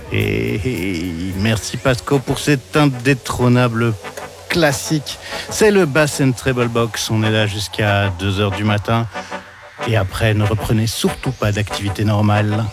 Et merci Pasco pour cet indétrônable classique. C'est le Bass and Treble Box. On est là jusqu'à 2h du matin. Et après, ne reprenez surtout pas d'activité normale.